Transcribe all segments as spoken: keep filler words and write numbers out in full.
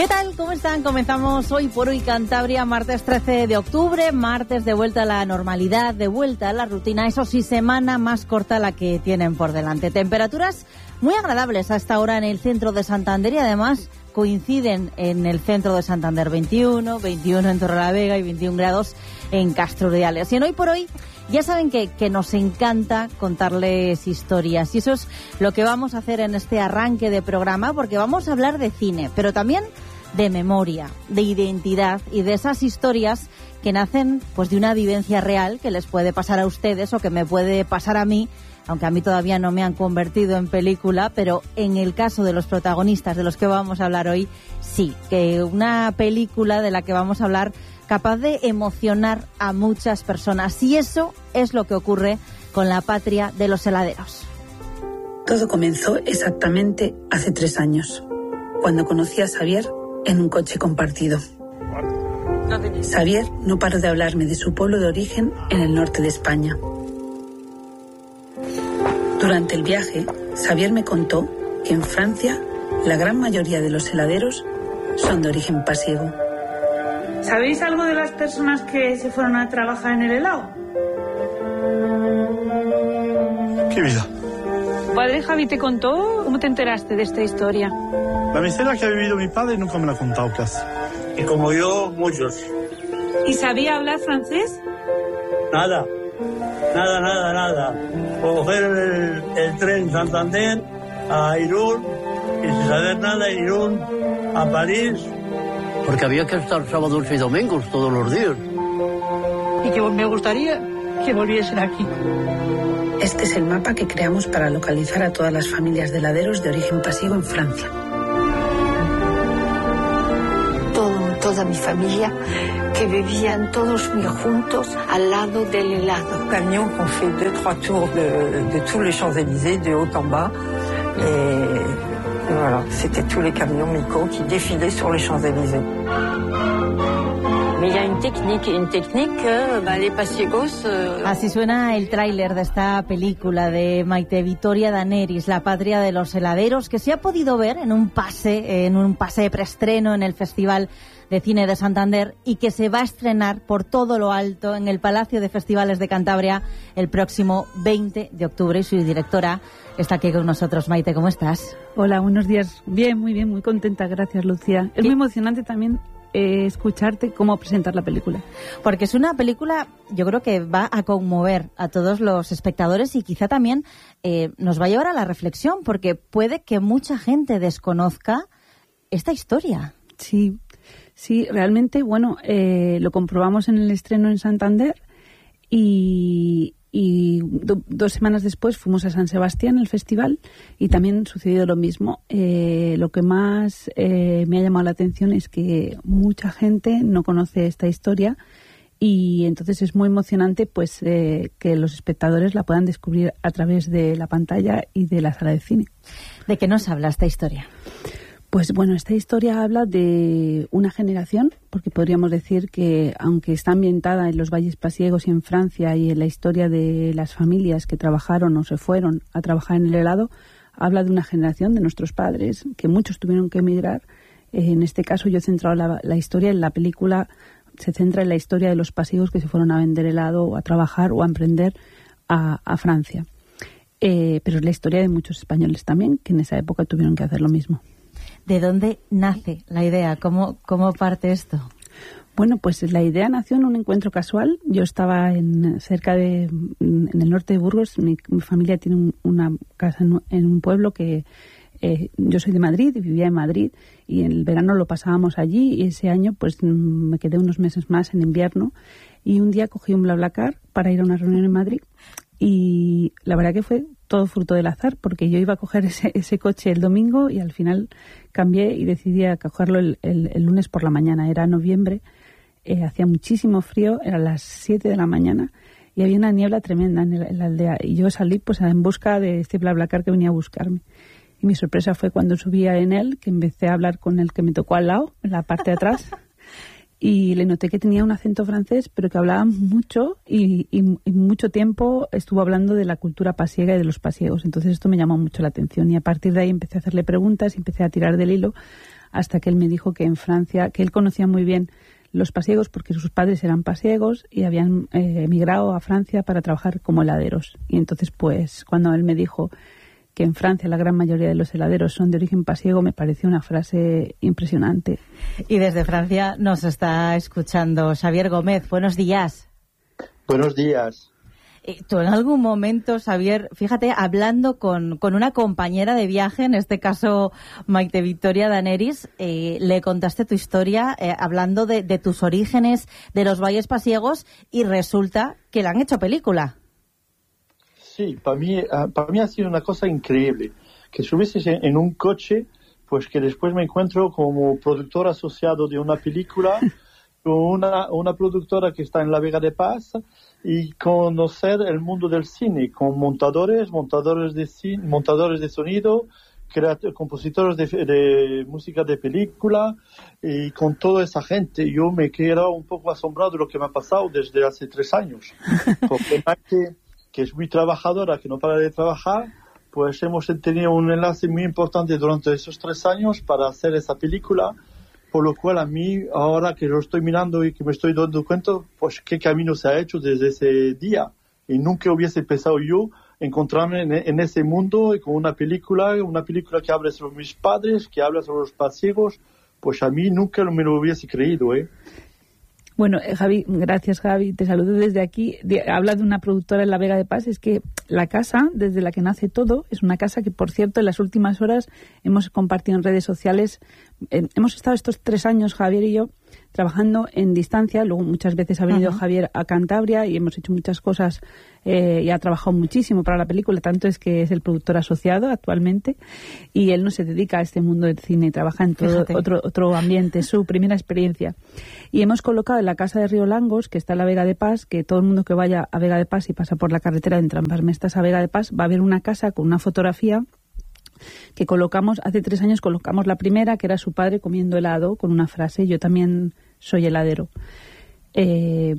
¿Qué tal? ¿Cómo están? Comenzamos hoy por hoy Cantabria, martes trece de octubre, martes de vuelta a la normalidad, de vuelta a la rutina, eso sí, semana más corta la que tienen por delante. Temperaturas muy agradables a esta hora en el centro de Santander y además coinciden en el centro de Santander veintiuno, veintiuno en Torrelavega y veintiún grados en Castro Urdiales. Y en Hoy por Hoy ya saben que, que nos encanta contarles historias y eso es lo que vamos a hacer en este arranque de programa, porque vamos a hablar de cine, pero también de memoria, de identidad y de esas historias que nacen pues de una vivencia real que les puede pasar a ustedes o que me puede pasar a mí, aunque a mí todavía no me han convertido en película, pero en el caso de los protagonistas de los que vamos a hablar hoy, sí, que una película de la que vamos a hablar capaz de emocionar a muchas personas. Y eso es lo que ocurre con La patria de los heladeros. Todo comenzó exactamente hace tres años, cuando conocí a Xavier en un coche compartido. Xavier no paró de hablarme de su pueblo de origen en el norte de España. Durante el viaje, Xavier me contó que en Francia la gran mayoría de los heladeros son de origen pasiego. ¿Sabéis algo de las personas que se fueron a trabajar en el helado? ¿Qué vida? ¿Padre Javi te contó? ¿Cómo te enteraste de esta historia? La miseria que ha vivido mi padre nunca me la ha contado casi. Y como yo, muchos. ¿Y sabía hablar francés? Nada, nada, nada, nada. Coger el, el tren Santander a Irún y sin saber nada, Irún a París. Porque había que estar sábados y domingos todos los días. Y que me gustaría que volviesen aquí. Este es el mapa que creamos para localizar a todas las familias de heladeros de origen pasiego en Francia. Todo, toda mi familia, que vivían todos muy juntos al lado del helado. Camión qu'on fait deux, trois tours de, de tous les Champs-Élysées, de haut en bas. Et... Voilà, c'était tous les camions Mico qui défilaient sur les Champs-Élysées. Mais il y a une technique, une technique, euh, bah, les pasiegos... Euh... Así suena el tráiler de esta película de Maite Vitoria Daneris, La patria de los heladeros, que se ha podido ver en un pase, en un pase de preestreno en el Festival de Cine de Santander y que se va a estrenar por todo lo alto en el Palacio de Festivales de Cantabria el próximo veinte de octubre. Y su directora está aquí con nosotros. Maite, ¿cómo estás? Hola, buenos días. Bien, muy bien, muy contenta, gracias, Lucía. Es muy emocionante también eh, escucharte cómo presentar la película. Porque es una película, yo creo que va a conmover a todos los espectadores y quizá también eh, nos va a llevar a la reflexión, porque puede que mucha gente desconozca esta historia. Sí. Sí, realmente, bueno, eh, lo comprobamos en el estreno en Santander y, y do, dos semanas después fuimos a San Sebastián, el festival, y también sucedió lo mismo. Eh, lo que más eh, me ha llamado la atención es que mucha gente no conoce esta historia y entonces es muy emocionante pues eh, que los espectadores la puedan descubrir a través de la pantalla y de la sala de cine. ¿De qué nos habla esta historia? Pues bueno, esta historia habla de una generación, porque podríamos decir que, aunque está ambientada en los valles pasiegos y en Francia y en la historia de las familias que trabajaron o se fueron a trabajar en el helado, habla de una generación de nuestros padres, que muchos tuvieron que emigrar. Eh, en este caso yo he centrado la, la historia en la película, se centra en la historia de los pasiegos que se fueron a vender helado o a trabajar o a emprender a, a Francia. Eh, pero es la historia de muchos españoles también, que en esa época tuvieron que hacer lo mismo. ¿De dónde nace la idea? ¿Cómo, cómo parte esto? Bueno, pues la idea nació en un encuentro casual. Yo estaba en cerca de en el norte de Burgos. Mi, mi familia tiene un, una casa en, en un pueblo que eh, yo soy de Madrid y vivía en Madrid y en el verano lo pasábamos allí y ese año pues me quedé unos meses más en invierno y un día cogí un BlaBlaCar para ir a una reunión en Madrid y la verdad que fue todo fruto del azar, porque yo iba a coger ese, ese coche el domingo y al final cambié y decidí a cogerlo el, el, el lunes por la mañana. Era noviembre, eh, hacía muchísimo frío, eran las siete de la mañana y había una niebla tremenda en, el, en la aldea. Y yo salí pues en busca de este BlaBlaCar que venía a buscarme. Y mi sorpresa fue cuando subía en él, que empecé a hablar con el que me tocó al lado, en la parte de atrás. Y le noté que tenía un acento francés, pero que hablaba mucho y, y, y mucho tiempo estuvo hablando de la cultura pasiega y de los pasiegos. Entonces esto me llamó mucho la atención y a partir de ahí empecé a hacerle preguntas y empecé a tirar del hilo hasta que él me dijo que en Francia, que él conocía muy bien los pasiegos porque sus padres eran pasiegos y habían eh, emigrado a Francia para trabajar como heladeros. Y entonces, pues, cuando él me dijo que en Francia la gran mayoría de los heladeros son de origen pasiego, me pareció una frase impresionante. Y desde Francia nos está escuchando Xavier Gómez. Buenos días. Buenos días. Tú en algún momento, Xavier, fíjate, hablando con, con una compañera de viaje, en este caso Maite Victoria Daneris, eh, le contaste tu historia eh, hablando de, de tus orígenes, de los valles pasiegos, y resulta que la han hecho película. Sí, para mí, para mí ha sido una cosa increíble. Que subieses en, en un coche, pues que después me encuentro como productor asociado de una película, con una, una productora que está en La Vega de Paz, y conocer el mundo del cine con montadores, montadores de cine, montadores de sonido, creat- compositores de, de música de película, y con toda esa gente. Yo me he quedado un poco asombrado de lo que me ha pasado desde hace tres años. Porque Maite, que es muy trabajadora, que no para de trabajar, pues hemos tenido un enlace muy importante durante esos tres años para hacer esa película. Por lo cual a mí, ahora que lo estoy mirando y que me estoy dando cuenta, pues qué camino se ha hecho desde ese día. Y nunca hubiese pensado yo encontrarme en, en ese mundo y con una película, una película que habla sobre mis padres, que habla sobre los pasiegos, pues a mí nunca me lo hubiese creído, ¿eh? Bueno, eh, Javi, gracias Javi, te saludo desde aquí. De, habla de una productora en La Vega de Paz. Es que la casa, desde la que nace todo, es una casa que, por cierto, en las últimas horas hemos compartido en redes sociales. Eh, hemos estado estos tres años, Javier y yo, trabajando en distancia. Luego muchas veces ha venido uh-huh. Javier a Cantabria y hemos hecho muchas cosas eh, y ha trabajado muchísimo para la película. Tanto es que es el productor asociado actualmente y él no se dedica a este mundo del cine, trabaja en todo otro, otro ambiente, es su primera experiencia. Y hemos colocado en la casa de Río Langos, que está en La Vega de Paz, que todo el mundo que vaya a Vega de Paz y pasa por la carretera de Entrambarmestas a Vega de Paz va a ver una casa con una fotografía que colocamos, hace tres años colocamos la primera, que era su padre comiendo helado, con una frase: yo también soy heladero. Eh,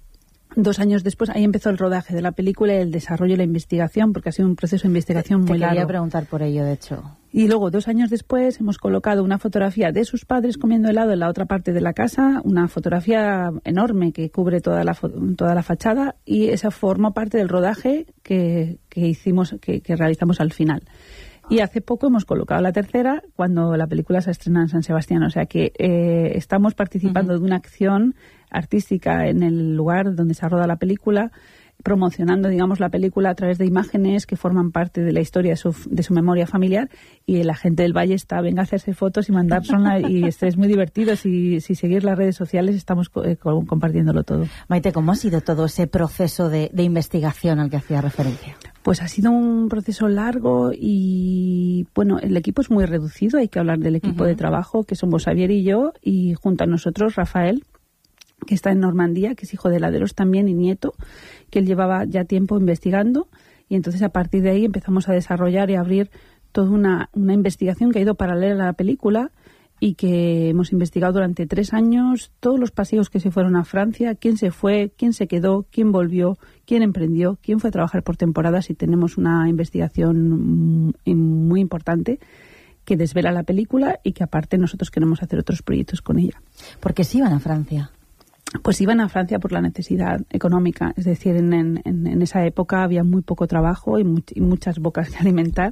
dos años después, ahí empezó el rodaje de la película, el desarrollo y la investigación, porque ha sido un proceso de investigación te, muy te largo. Te quería preguntar por ello, de hecho. Y luego, dos años después, hemos colocado una fotografía de sus padres comiendo helado en la otra parte de la casa, una fotografía enorme que cubre toda la, toda la fachada, y esa formó parte del rodaje que, que hicimos, que, que realizamos al final. Y hace poco hemos colocado la tercera cuando la película se estrena en San Sebastián. O sea que eh, estamos participando uh-huh. de una acción artística en el lugar donde se roda la película, promocionando, digamos, la película a través de imágenes que forman parte de la historia de su, de su memoria familiar, y la gente del Valle está, venga a hacerse fotos y mandárselas y este es muy divertido. Si, si seguir las redes sociales estamos eh, compartiéndolo todo. Maite, ¿cómo ha sido todo ese proceso de, de investigación al que hacía referencia? Pues ha sido un proceso largo y, bueno, el equipo es muy reducido, hay que hablar del equipo uh-huh. de trabajo, que somos Xavier y yo, y junto a nosotros Rafael, que está en Normandía, que es hijo de heladeros también y nieto, que él llevaba ya tiempo investigando, y entonces a partir de ahí empezamos a desarrollar y a abrir toda una, una investigación que ha ido paralela a la película y que hemos investigado durante tres años, todos los paseos que se fueron a Francia, quién se fue, quién se quedó, quién volvió, quién emprendió, quién fue a trabajar por temporadas, y tenemos una investigación muy importante que desvela la película y que aparte nosotros queremos hacer otros proyectos con ella. ¿Por qué sí iban a Francia? Pues iban a Francia por la necesidad económica, es decir, en, en, en esa época había muy poco trabajo y, mu- y muchas bocas que alimentar,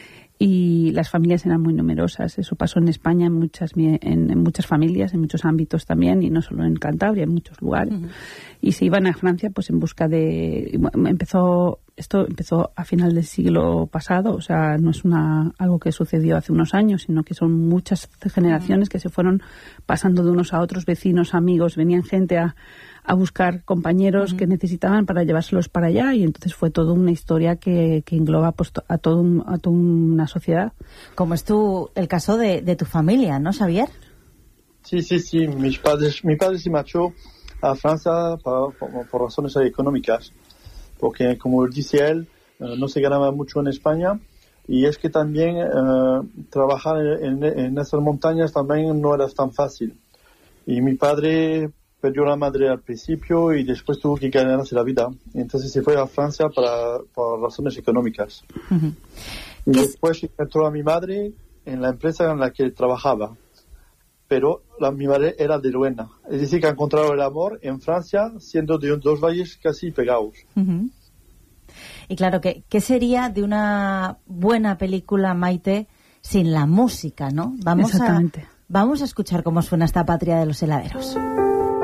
y las familias eran muy numerosas. Eso pasó en España en muchas en, en muchas familias, en muchos ámbitos también, y no solo en Cantabria, en muchos lugares. Uh-huh. Y se iban a Francia pues en busca de... empezó Esto empezó a final del siglo pasado, o sea, no es una algo que sucedió hace unos años, sino que son muchas generaciones que se fueron pasando de unos a otros, vecinos, amigos, venían gente a, a buscar compañeros uh-huh. que necesitaban para llevárselos para allá, y entonces fue toda una historia que, que engloba pues, a, todo un, a toda una sociedad. Como es tu, el caso de, de tu familia, ¿no, Xavier? Sí, sí, sí, mis padres, mi padre se marchó a Francia por, por, por razones económicas, porque, como dice él, uh, no se ganaba mucho en España, y es que también uh, trabajar en, en esas montañas también no era tan fácil. Y mi padre perdió la madre al principio y después tuvo que ganarse la vida. Entonces se fue a Francia para, por razones económicas. Uh-huh. Y después encontró a mi madre en la empresa en la que trabajaba. pero la, mi madre era de Luena. Es decir, que ha encontrado el amor en Francia, siendo de dos valles casi pegados. Uh-huh. Y claro, ¿qué, ¿qué sería de una buena película, Maite, sin la música, no? Vamos Exactamente. a, vamos a escuchar cómo suena esta Patria de los heladeros.